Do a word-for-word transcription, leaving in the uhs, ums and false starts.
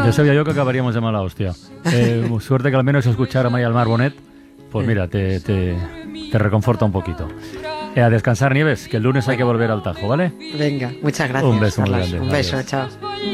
Ya sabía yo que acabaríamos de mala hostia. Eh, suerte que al menos escuchar a Maya al Mar Bonet, pues mira, te, te, te reconforta un poquito. Eh, a descansar, Nieves, que el lunes hay que volver al Tajo, ¿vale? Venga, muchas gracias. Un beso muy Carlos. grande. Un beso, Adiós. chao.